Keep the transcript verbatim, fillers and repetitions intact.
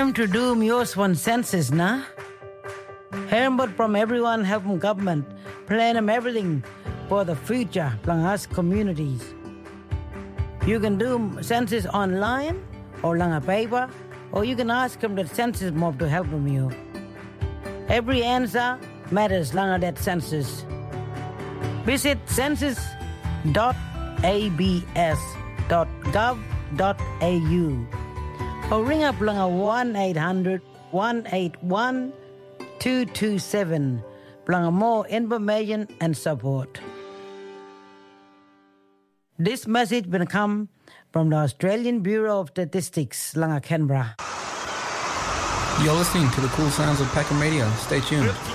Time to do yours one census, nah? Hear from everyone, help from government, plan them everything for the future, lang us communities. You can do census online or lang a paper, or you can ask them the census mob to help them you. Every answer matters lang that census. Visit census dot a b s dot gov dot a u or ring up lang a one eight hundred, one eight one, two two seven lang more information and support. This message will come from the Australian Bureau of Statistics, Langa Canberra. You're listening to the cool sounds of Peckham Radio. Stay tuned.